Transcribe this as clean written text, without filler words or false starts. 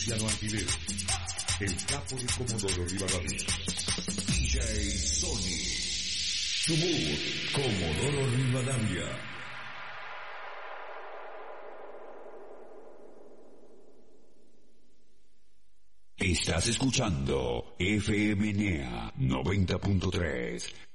Luciano Alquiler, el capo de Comodoro Rivadavia, DJ Sony, Chubut, Comodoro Rivadavia. Estás escuchando FM NEA 90.3.